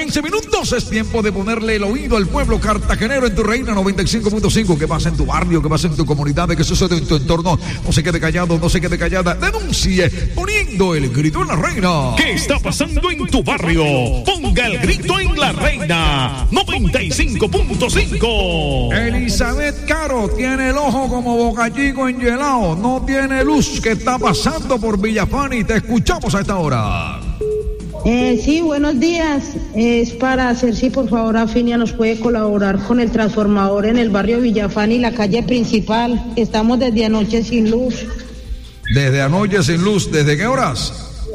15 minutos. Es tiempo de ponerle el oído al pueblo cartagenero en tu Reina 95.5. ¿Qué pasa en tu barrio? ¿Qué pasa en tu comunidad? ¿Qué sucede en tu entorno? No se quede callado, no se quede callada. Denuncie poniendo el grito en la Reina. ¿Qué está pasando en tu barrio? Ponga el grito en la Reina 95.5. Elizabeth Caro tiene el ojo como Boca Chico enhielado. No tiene luz. ¿Qué está pasando por Villafani? Te escuchamos a esta hora. Sí, buenos días. Es para hacer, si por favor Afinia nos puede colaborar con el transformador en el barrio Villafani, la calle principal. Estamos desde anoche sin luz. Desde anoche sin luz. ¿Desde qué horas?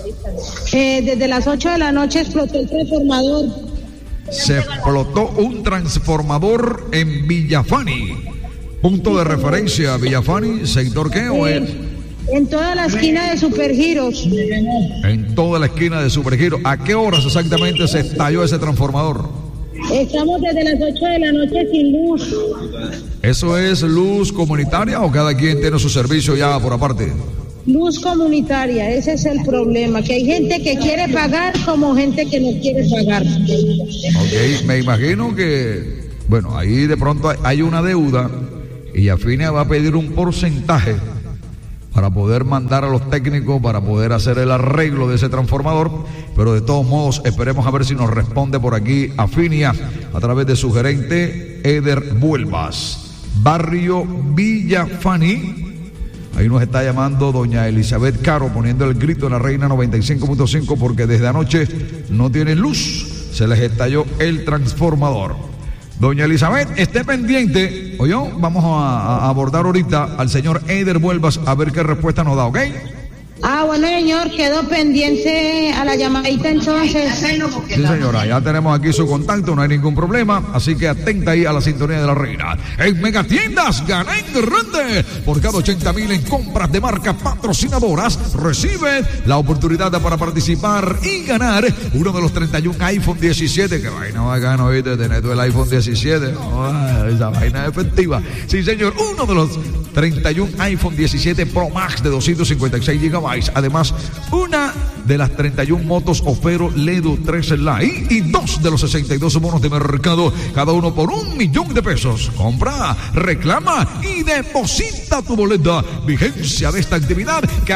Desde las 8 de la noche explotó el transformador. Se explotó un transformador en Villafani. Punto de referencia, Villafani, ¿sector qué o es? En toda la esquina de Supergiros. En toda la esquina de Supergiros. ¿A qué horas exactamente se estalló ese transformador? Estamos desde las 8 de la noche sin luz. ¿Eso es luz comunitaria o cada quien tiene su servicio ya por aparte? Luz comunitaria, ese es el problema, que hay gente que quiere pagar como gente que no quiere pagar. Ok, me imagino que, bueno, ahí de pronto hay una deuda y Afinia va a pedir un porcentaje para poder mandar a los técnicos, para poder hacer el arreglo de ese transformador, pero de todos modos esperemos a ver si nos responde por aquí Afinia a través de su gerente Eder Vuelvas. Barrio Villafani. Ahí nos está llamando doña Elizabeth Caro poniendo el grito en la Reina 95.5 porque desde anoche no tienen luz, se les estalló el transformador. Doña Elizabeth, esté pendiente, ¿oyó? Vamos a abordar ahorita al señor Eder Vuelvas a ver qué respuesta nos da, ¿ok? Bueno, señor, quedó pendiente a la llamadita entonces. Sí, señora, ya tenemos aquí su contacto, no hay ningún problema, así que atenta ahí a la sintonía de la Reina. En Megatiendas, gana en grande. Por cada 80,000 en compras de marcas patrocinadoras, recibe la oportunidad para participar y ganar uno de los 31 iPhone 17. Que vaina bacana, ¿viste? Tener tú el iPhone 17. Esa vaina efectiva. Sí, señor, uno de los 31 iPhone 17 Pro Max de 256 GB. Además, una de las 31 motos Ofero Ledo 3 Lite y 2 de los 62 bonos de mercado, cada uno por $1,000,000. Compra, reclama y deposita tu boleta. Vigencia de esta actividad que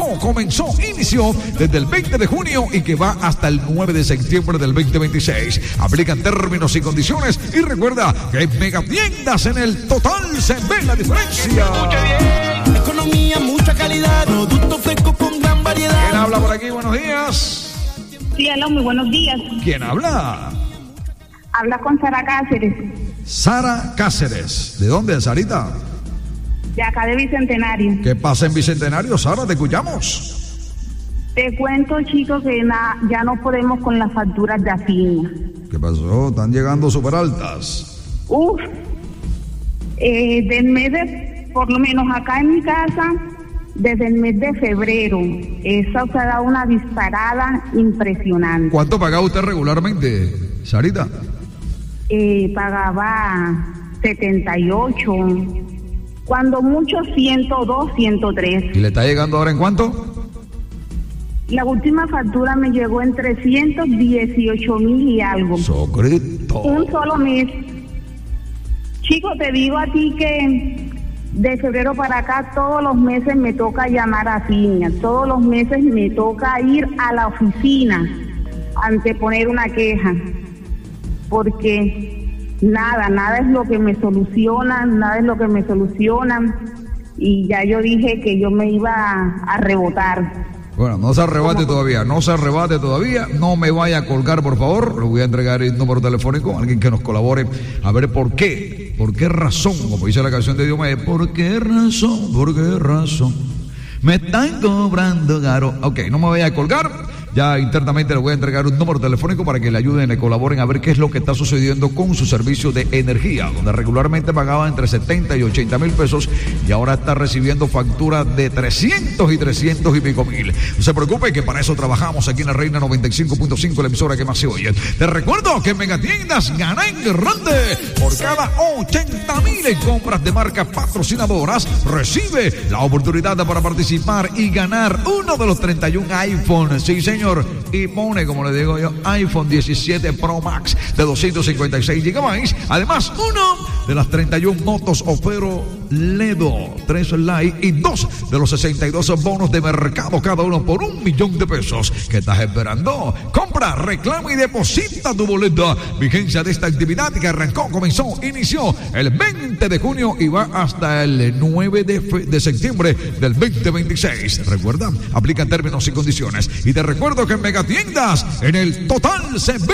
inició desde el 20 de junio y que va hasta el 9 de septiembre del 2026. Aplican términos y condiciones y recuerda que en Megatiendas en el total se ve la diferencia. Economía, mucha calidad, productos frescos con gran variedad. ¿Quién habla por aquí? Buenos días. Sí, hola, muy buenos días. ¿Quién habla? Habla con Sara Cáceres. Sara Cáceres. ¿De dónde, Sarita? De acá de Bicentenario. ¿Qué pasa en Bicentenario, Sara? Te escuchamos. Te cuento, chicos, que ya no podemos con las facturas de Afinia. ¿Qué pasó? Están llegando súper altas. Del mes por lo menos acá en mi casa, desde el mes de febrero, eso se ha dado una disparada impresionante. ¿Cuánto pagaba usted regularmente, Sarita? Pagaba 78, cuando mucho 102, 103. ¿Y le está llegando ahora en cuánto? La última factura me llegó en 318,000 y algo. ¡Socristo! Un solo mes. Chico, te digo a ti que de febrero para acá todos los meses me toca llamar a Afinia, todos los meses me toca ir a la oficina anteponer una queja, porque nada es lo que me solucionan, y ya yo dije que yo me iba a rebotar. Bueno, no se arrebate todavía, no me vaya a colgar, por favor. Le voy a entregar el número telefónico a alguien que nos colabore a ver por qué razón, como dice la canción de Diomedes, ¿por qué razón me están cobrando caro? Ok, no me vaya a colgar. Ya internamente le voy a entregar un número telefónico para que le ayuden, le colaboren a ver qué es lo que está sucediendo con su servicio de energía, donde regularmente pagaba entre 70 y 80,000 pesos y ahora está recibiendo facturas de 300 y 300 y pico mil. No se preocupe que para eso trabajamos aquí en la Reina 95.5, la emisora que más se oye. Te recuerdo que en Megatiendas gana en grande. Por cada 80,000 en compras de marcas patrocinadoras, recibe la oportunidad para participar y ganar uno de los 31 iPhones. Sí, señor. señor, y pone, como le digo yo, iPhone 17 Pro Max de 256 GB. Además, uno de las 31 motos Ofero Ledo 3 Lite y 2 de los 62 bonos de mercado, cada uno por $1.000.000. ¿Qué estás esperando? Compra, reclama y deposita tu boleta. Vigencia de esta actividad que inició el 20 de junio y va hasta el 9 de septiembre del 2026. Recuerda, aplican términos y condiciones. Y te recuerdo que en Megatiendas, en el Total se